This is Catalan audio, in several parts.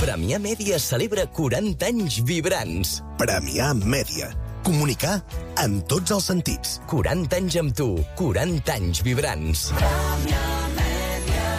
Premià Mèdia celebra 40 anys vibrants. Premià Mèdia. Comunicar en tots els sentits. 40 anys amb tu, 40 anys vibrants. Premià Mèdia.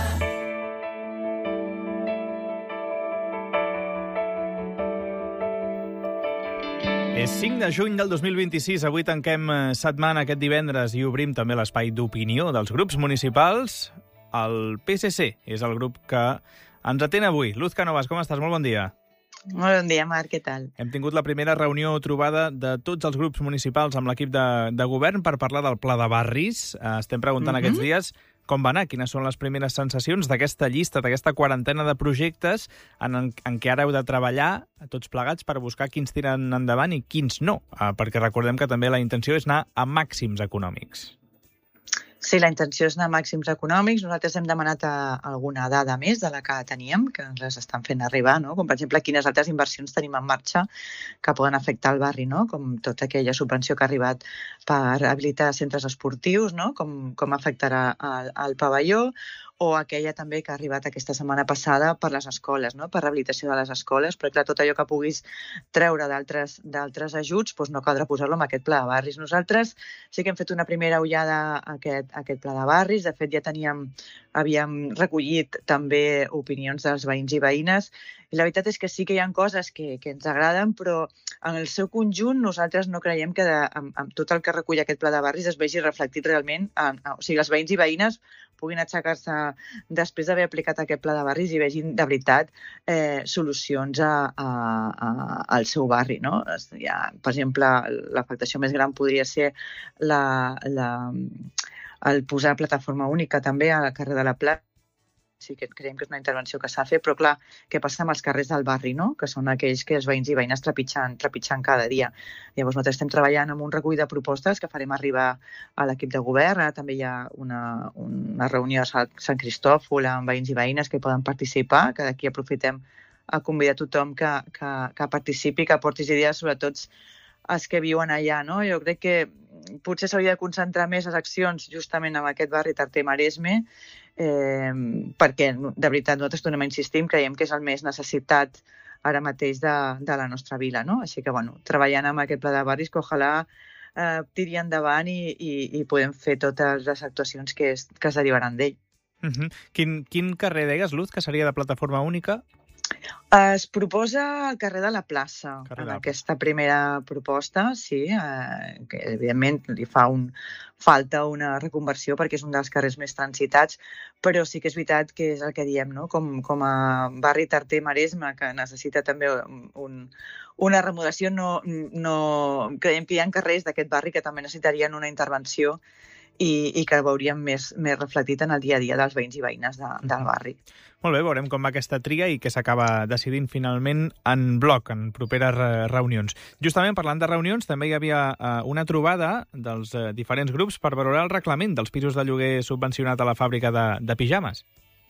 És 5 de juny del 2026. Avui tanquem setmana aquest divendres i obrim també l'espai d'opinió dels grups municipals. El PSC és el grup que ens atén avui. Luz Canovas, com estàs? Molt bon dia. Molt bon dia, Marc, què tal? Hem tingut la primera reunió trobada de tots els grups municipals amb l'equip de govern per parlar del Pla de Barris. Estem preguntant aquests dies com va anar, quines són les primeres sensacions d'aquesta llista, d'aquesta quarantena de projectes en què ara heu de treballar tots plegats per buscar quins tiren endavant i quins no, perquè recordem que també la intenció és anar a màxims econòmics. Sí, la intenció és anar a màxims econòmics. Nosaltres hem demanat alguna dada més de la que teníem, que ens les estan fent arribar, no? Com per exemple quines altres inversions tenim en marxa que poden afectar el barri, no? Com tota aquella subvenció que ha arribat per habilitar centres esportius, no? Com afectarà el pavelló, o aquella també que ha arribat aquesta setmana passada per les escoles, no? Per rehabilitació de les escoles, però clar, tot allò que puguis treure d'altres ajuts doncs no caldrà posar-lo en aquest pla de barris. Nosaltres sí que hem fet una primera ullada a aquest pla de barris. De fet, ja havíem recollit també opinions dels veïns i veïnes, i la veritat és que sí que hi ha coses que ens agraden, però en el seu conjunt nosaltres no creiem que amb tot el que recull aquest pla de barris es vegi reflectit realment, o sigui, els veïns i veïnes puguin aixecar-se després d'haver aplicat aquest pla de barris i vegin de veritat solucions al seu barri, no? Per exemple, l'afectació més gran podria ser el posar plataforma única també al carrer de la Plata. Sí que creiem que és una intervenció que s'ha de fer, però clar, què passa amb els carrers del barri, no? Que són aquells que els veïns i veïnes trepitjant cada dia. Llavors nosaltres estem treballant amb un recull de propostes que farem arribar a l'equip de govern. Ara també hi ha una reunió a Sant Cristòfol amb veïns i veïnes que poden participar, que d'aquí aprofitem a convidar tothom que participi, que aportis idees, sobretot els que viuen allà, no? Jo crec que potser s'hauria de concentrar més les accions justament en aquest barri Tarter-Maresme, perquè de veritat nosaltres tornem a insistir, creiem que és el més necessitat ara mateix de la nostra vila, no? Així que, bueno, treballant amb aquest pla de barris que ojalà tiri endavant i podem fer totes les actuacions que es derivaran d'ell. Quin carrer degues, Luz, que seria de plataforma única? Es proposa al carrer de la Plaça, en aquesta primera proposta, sí, que evidentment li falta una reconversió perquè és un dels carrers més transitats, però sí que és veritat que és el que diem, no? Com a barri Tarter-Maresme, que necessita també una remodelació, no creiem que hi ha carrers d'aquest barri que també necessitarien una intervenció i que ho veuríem més reflectit en el dia a dia dels veïns i veïnes del barri. Molt bé, veurem com va aquesta tria i què s'acaba decidint finalment en bloc, en properes reunions. Justament parlant de reunions, també hi havia una trobada dels diferents grups per valorar el reglament dels pisos de lloguer subvencionat a la fàbrica de pijames.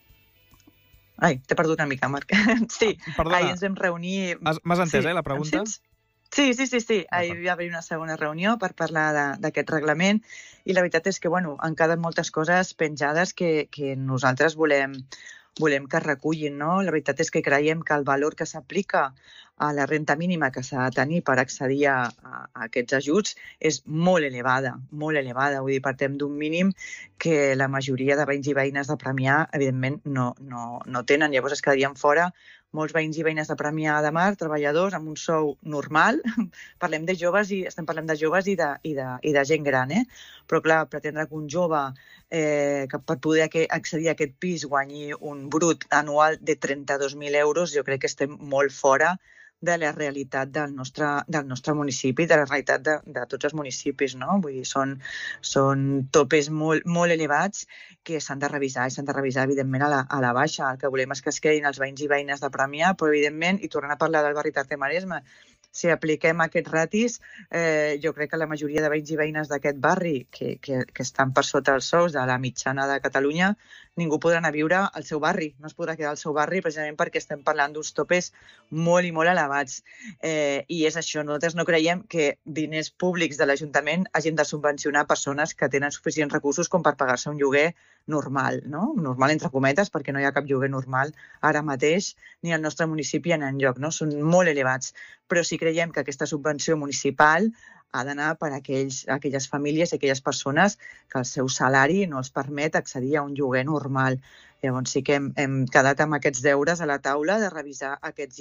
Ai, t'he perdut una mica, Marc. Sí, perdona. Ahir ens vam reunir... M'has entès, la pregunta? Sí. Ahir va haver una segona reunió per parlar d'aquest reglament i la veritat és que han quedat moltes coses penjades que nosaltres volem que es recullin, no? La veritat és que creiem que el valor que s'aplica a la renta mínima que s'ha de tenir per accedir a aquests ajuts és molt elevada. Vull dir, partem d'un mínim que la majoria de veïns i veïnes de Premià, evidentment, no tenen. Llavors es quedarien fora molts veïns i veïnes de Premià de Mar, treballadors amb un sou normal. Estem parlant de joves i de gent gran, Però clar, pretendre que un jove que per poder accedir a aquest pis guanyi un brut anual de 32.000 euros, jo crec que estem molt fora de la realitat del nostre municipi, de la realitat de tots els municipis, no? Vull dir, són topes molt elevats que s'han de revisar, evidentment, a la baixa. El que volem és que es quedin els veïns i veïnes de Premià, però evidentment, i tornant a parlar del barri Tarter-Maresme, si apliquem aquests ratis, jo crec que la majoria de veïns i veïnes d'aquest barri, que estan per sota els sous de la mitjana de Catalunya, ningú podrà anar a viure al seu barri, no es podrà quedar al seu barri precisament perquè estem parlant d'uns topes molt i molt elevats. I és això, nosaltres no creiem que diners públics de l'Ajuntament hagin de subvencionar persones que tenen suficients recursos com per pagar-se un lloguer normal, no? Normal entre cometes, perquè no hi ha cap lloguer normal ara mateix, ni al nostre municipi en enlloc, no? Són molt elevats. Però sí creiem que aquesta subvenció municipal ha d'anar per a aquelles famílies i aquelles persones que el seu salari no els permet accedir a un lloguer normal. Llavors sí que hem quedat amb aquests deures a la taula de revisar aquests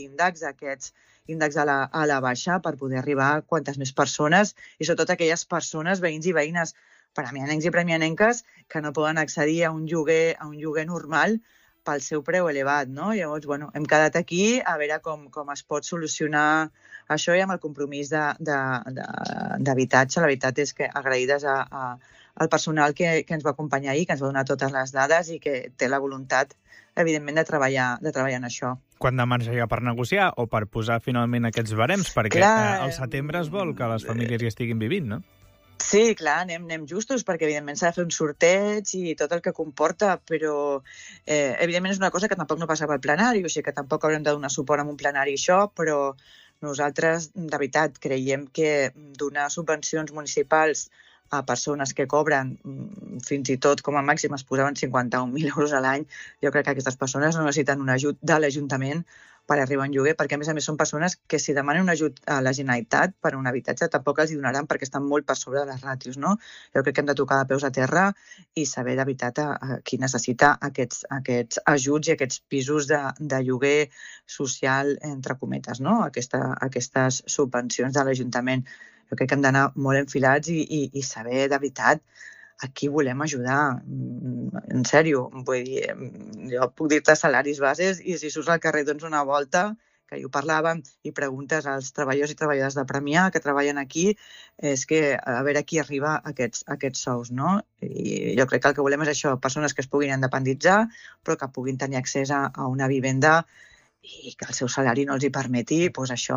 índexs a la baixa per poder arribar a quantes més persones i sobretot aquelles persones, veïns i veïnes, premianencs i premianenques, que no poden accedir a un lloguer normal pel seu preu elevat, no? Llavors, hem quedat aquí a veure com es pot solucionar això i amb el compromís d'habitatge. La veritat és que agraïdes al personal que ens va acompanyar ahir, que ens va donar totes les dades i que té la voluntat, evidentment, de treballar en això. Quant de marge hi ha per negociar o per posar finalment aquests barems? Perquè al setembre es vol que les famílies hi estiguin vivint, no? Sí, clar, anem justos, perquè evidentment s'ha de fer un sorteig i tot el que comporta, però evidentment és una cosa que tampoc no passa pel plenari, o sigui que tampoc haurem de donar suport a un plenari això, però nosaltres, de veritat, creiem que donar subvencions municipals a persones que cobren, fins i tot com a màxim es posaven 51.000 euros a l'any, jo crec que aquestes persones no necessiten un ajut de l'Ajuntament per arribar a un lloguer, perquè a més són persones que si demanen un ajut a la Generalitat per un habitatge tampoc els hi donaran perquè estan molt per sobre de les ràtios, no? Jo crec que hem de tocar de peus a terra i saber de veritat qui necessita aquests ajuts i aquests pisos de lloguer social, entre cometes, no? Aquestes subvencions de l'Ajuntament. Jo crec que hem d'anar molt enfilats i saber de veritat a qui volem ajudar. En sèrio, vull dir, jo puc dir-te salaris bases i si surts al carrer dones una volta, que ho parlàvem, i preguntes als treballadors i treballadores de Premià que treballen aquí, és que a veure qui arriba a aquests sous, no? I jo crec que el que volem és això, persones que es puguin independitzar, però que puguin tenir accés a una vivenda i que el seu salari no els hi permeti, doncs això,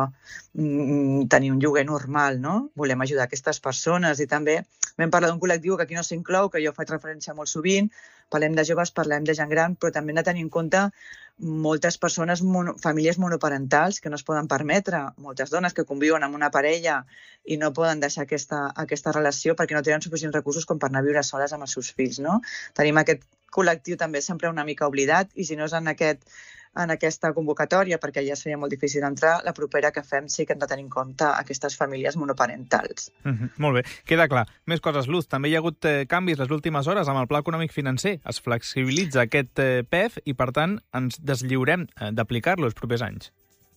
tenir un lloguer normal, no? Volem ajudar aquestes persones i també vam parlar d'un col·lectiu que aquí no s'inclou, que jo faig referència molt sovint, parlem de joves, parlem de gent gran, però també hem de tenir en compte moltes persones, famílies monoparentals que no es poden permetre, moltes dones que conviuen amb una parella i no poden deixar aquesta relació perquè no tenen suficients recursos com per anar a viure soles amb els seus fills, no? Tenim aquest col·lectiu també sempre una mica oblidat i si no és en aquesta convocatòria, perquè ja seria molt difícil d'entrar, la propera que fem sí que hem de tenir en compte aquestes famílies monoparentals. Molt bé, queda clar. Més coses, Luz. També hi ha hagut canvis les últimes hores amb el Pla Econòmic Financer. Es flexibilitza aquest PEF i, per tant, ens deslliurem d'aplicar-lo els propers anys.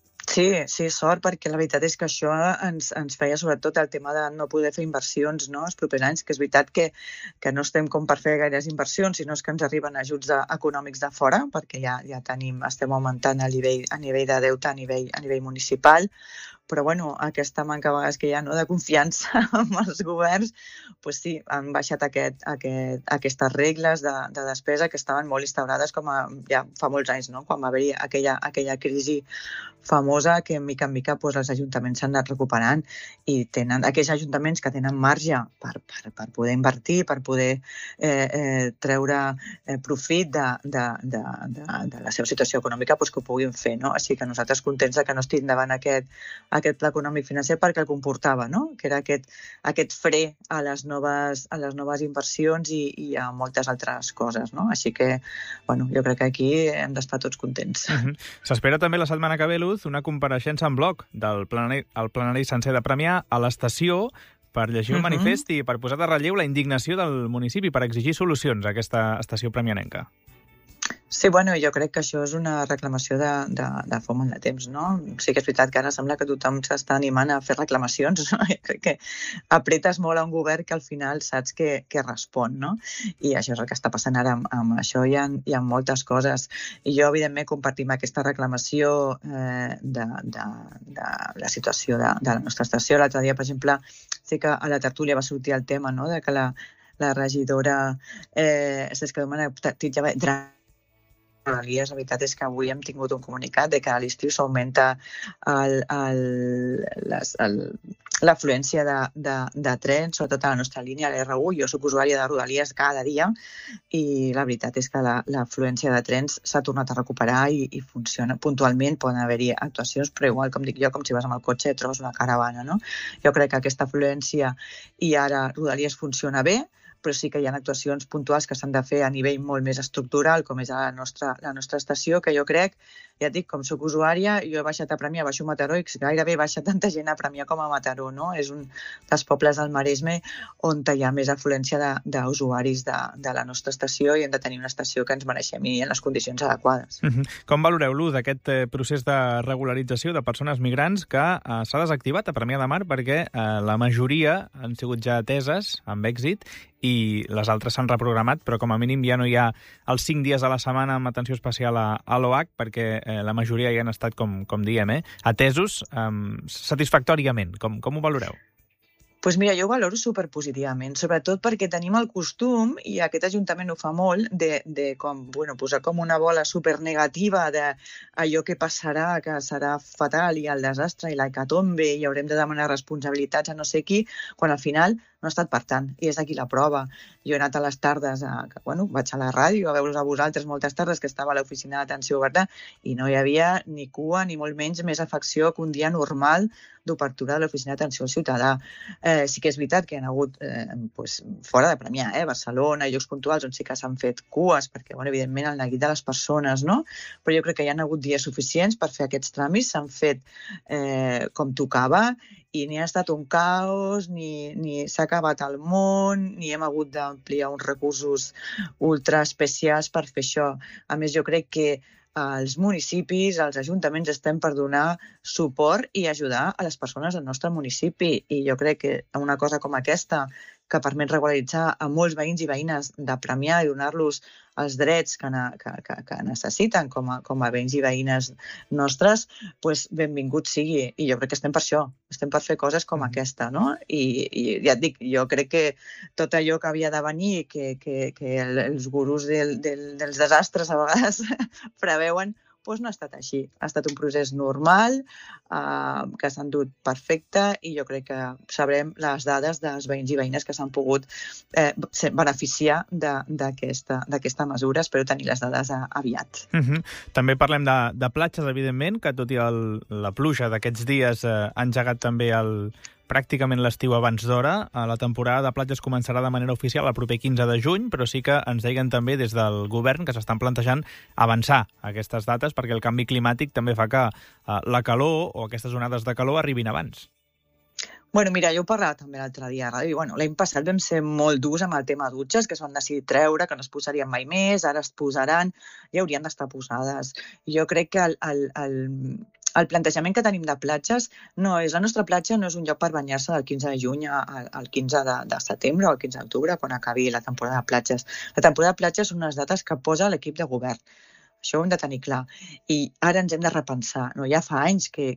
Sí, sort, perquè la veritat és que això ens feia sobretot el tema de no poder fer inversions, no, els propers anys, que és veritat que no estem com per fer gaires inversions, sinó que ens arriben ajuts econòmics de fora, perquè ja estem augmentant a nivell de deute a nivell municipal, però aquesta manca a vegades que hi ha de confiança amb els governs, doncs sí, han baixat aquestes regles de despesa que estaven molt instaurades ja fa molts anys, no? Quan va haver-hi aquella crisi famosa que mica en mica els ajuntaments s'han anat recuperant i tenen aquells ajuntaments que tenen marge per poder invertir, per poder treure profit de la seva situació econòmica, que ho puguin fer, no? Així que nosaltres contents que no estiguin davant aquest pla econòmic financer perquè el comportava, no? Que era aquest fre a les noves inversions i a moltes altres coses, no? Així que, jo crec que aquí hem d'estar tots contents. S'espera també la setmana que ve, Luz, una compareixença en bloc del plenari sencer de Premià a l'estació per llegir un manifest i per posar de relleu la indignació del municipi per exigir solucions a aquesta estació premianenca. Sí, jo crec que això és una reclamació de fa molt de temps, no? Sí que és veritat que ara sembla que tothom s'està animant a fer reclamacions, no? Jo crec que apretes molt a un govern que al final saps que respon, no? I això és el que està passant ara amb això i amb moltes coses. I jo, evidentment, compartim aquesta reclamació de la situació de la nostra estació. L'altre dia, per exemple, sí que a la tertúlia va sortir el tema, no?, de que la regidora Cesca Domènech titllava Rodalies, la veritat és que avui hem tingut un comunicat de que a l'estiu s'augmenta l'afluència de trens, sobretot a la nostra línia, l'R1. Jo soc usuària de Rodalies cada dia i la veritat és que l'afluència de trens s'ha tornat a recuperar i funciona puntualment. Poden haver-hi actuacions, però igual, com dic jo, com si vas amb el cotxe et trobes una caravana, no? Jo crec que aquesta afluència i ara Rodalies funciona bé, però sí que hi ha actuacions puntuals que s'han de fer a nivell molt més estructural, com és la nostra estació, que jo crec, ja et dic, com soc usuària, jo he baixat a Premià, baixo a Mataró, i gairebé baixa tanta gent a Premià com a Mataró, no? És un dels pobles del Maresme on hi ha més afluència d'usuaris de la nostra estació i hem de tenir una estació que ens mereixem i en les condicions adequades. Com valoreu l'ús d'aquest procés de regularització de persones migrants que s'ha desactivat a Premià de Mar perquè la majoria han sigut ja ateses amb èxit i les altres s'han reprogramat, però com a mínim ja no hi ha els 5 dies a la setmana amb atenció especial a l'OH, perquè la majoria ja han estat, com diem, atesos satisfactòriament. Com ho valoreu? Doncs mira, jo ho valoro superpositivament, sobretot perquè tenim el costum, i aquest Ajuntament ho fa molt, de posar com una bola supernegativa d'allò que passarà, que serà fatal, i el desastre, i la hecatombe, i haurem de demanar responsabilitats a no sé qui, quan al final no ha estat per tant, i és aquí la prova. Jo he anat a les tardes, vaig a la ràdio a veure-us a vosaltres moltes tardes, que estava a l'oficina d'atenció oberta, i no hi havia ni cua, ni molt menys més afecció que un dia normal d'obertura de l'oficina d'atenció al ciutadà. Sí que és veritat que hi ha hagut fora de Premià, Barcelona, llocs puntuals on sí que s'han fet cues, perquè, evidentment, el neguit de les persones, no? Però jo crec que hi ha hagut dies suficients per fer aquests tràmits, s'han fet com tocava, i ni ha estat un caos, ni s'ha acabat el món, ni hem hagut d'ampliar uns recursos ultra especials per fer això. A més, jo crec que els municipis, els ajuntaments, estem per donar suport i ajudar a les persones del nostre municipi. I jo crec que una cosa com aquesta, que permet regularitzar a molts veïns i veïnes de Premià i donar-los els drets que necessiten com a veïns i veïnes nostres, doncs benvingut sigui. I jo crec que estem per això, estem per fer coses com aquesta, no? I ja et dic, jo crec que tot allò que havia de venir, que els gurus dels desastres a vegades preveuen, doncs no ha estat així. Ha estat un procés normal, que s'ha endut perfecte, i jo crec que sabrem les dades dels veïns i veïnes que s'han pogut beneficiar d'aquesta mesura. Espero tenir les dades aviat. També parlem de platges, evidentment, que tot i la pluja d'aquests dies ha engegat també pràcticament l'estiu abans d'hora. La temporada de platges començarà de manera oficial el proper 15 de juny, però sí que ens deien també des del govern que s'estan plantejant avançar aquestes dates perquè el canvi climàtic també fa que la calor o aquestes onades de calor arribin abans. Mira, jo ho parlava també l'altre dia a ràdio. L'any passat vam ser molt durs amb el tema dutxes, que es van decidir treure, que no es posarien mai més, ara es posaran, i haurien d'estar posades. Jo crec que el plantejament que tenim de platges la nostra platja no és un lloc per banyar-se del 15 de juny al 15 de setembre o al 15 d'octubre, quan acabi la temporada de platges. La temporada de platges són unes dates que posa l'equip de govern. Això ho hem de tenir clar. I ara ens hem de repensar. Ja fa anys que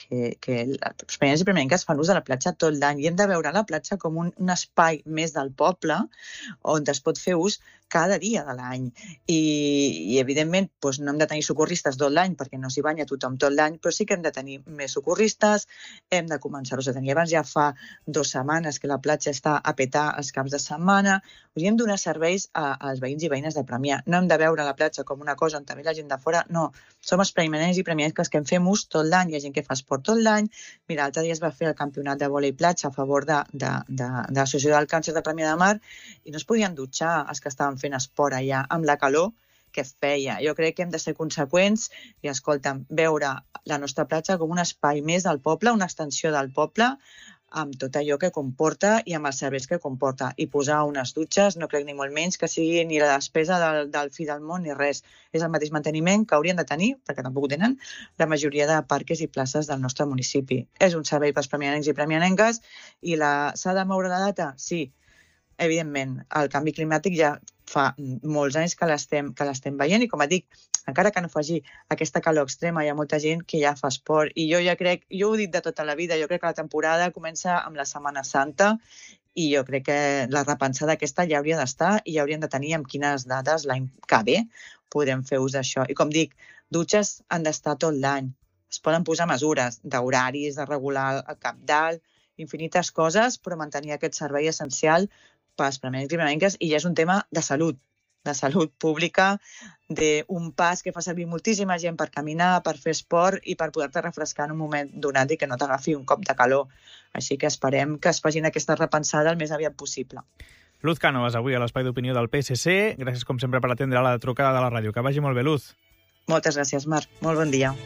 els premians i premianenques fan ús de la platja tot l'any i hem de veure la platja com un espai més del poble on es pot fer ús cada dia de l'any. I evidentment, no hem de tenir socorristes tot l'any perquè no s'hi banya tothom tot l'any, però sí que hem de tenir més socorristes, hem de començar-los a tenir. Abans ja fa 2 setmanes que la platja està a petar els caps de setmana. Hauríem de donar serveis als veïns i veïnes de Premià. No hem de veure la platja com una cosa on també la gent de fora, no. Som els premianencs i premianenques que en fem ús tot l'any, hi ha gent que fa esport tot l'any. Mira, l'altre dia es va fer el campionat de vòlei platja a favor de l'Associació del Càncer de Premià de Mar i no es podien dutxar els que estaven fent esport allà amb la calor que feia. Jo crec que hem de ser conseqüents i, escolta'm, veure la nostra platja com un espai més del poble, una extensió del poble, amb tot allò que comporta i amb els serveis que comporta. I posar unes dutxes, no crec ni molt menys que sigui ni la despesa del fi del món ni res. És el mateix manteniment que haurien de tenir, perquè tampoc ho tenen, la majoria de parques i places del nostre municipi. És un servei pels premianencs i premianenques i s'ha de moure la data? Sí. Evidentment, el canvi climàtic ja fa molts anys que l'estem veient i, com et dic, encara que no faci aquesta calor extrema, hi ha molta gent que ja fa esport. I jo ja crec, jo ho he dit de tota la vida, jo crec que la temporada comença amb la Setmana Santa i jo crec que la repensada aquesta ja hauria d'estar i ja hauríem de tenir amb quines dates l'any que ve podem fer ús d'això. I com dic, dutxes han d'estar tot l'any. Es poden posar mesures d'horaris, de regular el cabdal, infinites coses, però mantenir aquest servei essencial pels premianencs i premianenques, i ja és un tema de salut pública, d'un pas que fa servir moltíssima gent per caminar, per fer esport i per poder-te refrescar en un moment donat i que no t'agafi un cop de calor. Així que esperem que es facin aquesta repensada el més aviat possible. Luz Cánovas, avui a l'Espai d'Opinió del PSC. Gràcies, com sempre, per atendre la trucada de la ràdio. Que vagi molt bé, Luz. Moltes gràcies, Marc. Molt bon dia.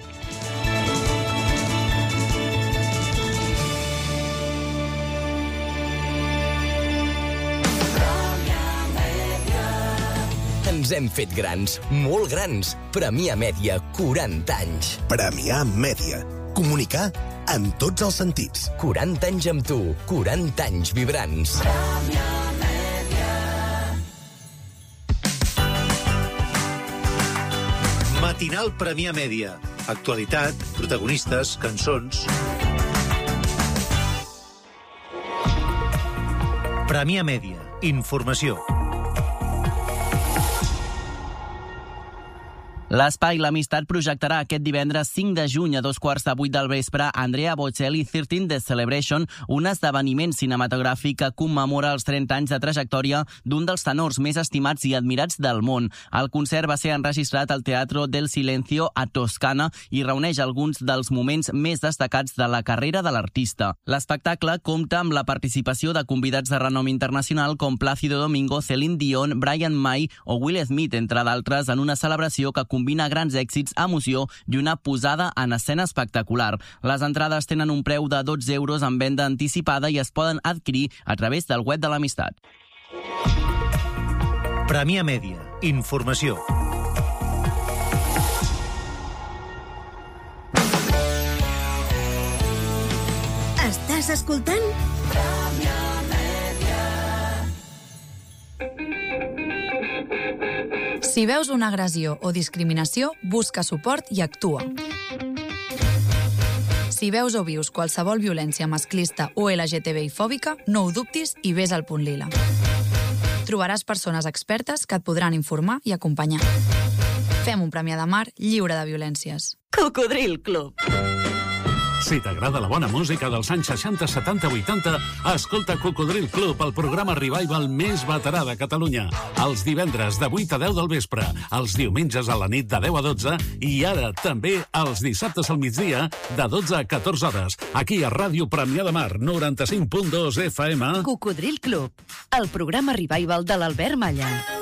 Ens hem fet grans, molt grans. Premià Mèdia, 40 anys. Premià Mèdia. Comunicar en tots els sentits. 40 anys amb tu, 40 anys vibrants. Premià Mèdia. Matinal Premià Mèdia. Actualitat, protagonistes, cançons. Premià Mèdia. Informació. L'Espai L'Amistat projectarà aquest divendres 5 de juny a 2:15 del vespre Andrea Bocelli 13 The Celebration, un esdeveniment cinematogràfic que commemora els 30 anys de trajectòria d'un dels tenors més estimats i admirats del món. El concert va ser enregistrat al Teatro del Silencio a Toscana i reuneix alguns dels moments més destacats de la carrera de l'artista. L'espectacle compta amb la participació de convidats de renom internacional com Plácido Domingo, Celine Dion, Brian May o Will Smith, entre d'altres, en una celebració que combina grans èxits, emoció i una posada en escena espectacular. Les entrades tenen un preu de 12 euros en venda anticipada i es poden adquirir a través del web de l'Amistat. Premià Mèdia. Informació. Estàs escoltant? Premià Mèdia. Si veus una agressió o discriminació, busca suport i actua. Si veus o vius qualsevol violència masclista o LGTBI-fòbica, no ho dubtis i vés al Punt Lila. Trobaràs persones expertes que et podran informar i acompanyar. Fem un Premià de Mar lliure de violències. Cocodril Club. Si t'agrada la bona música dels anys 60, 70, 80, escolta Cocodril Club, el programa revival més veterà de Catalunya. Els divendres de 8 a 10 del vespre, els diumenges a la nit de 10 a 12 i ara també els dissabtes al migdia de 12 a 14 hores. Aquí a Ràdio Premià de Mar, 95.2 FM. Cocodril Club, el programa revival de l'Albert Malla.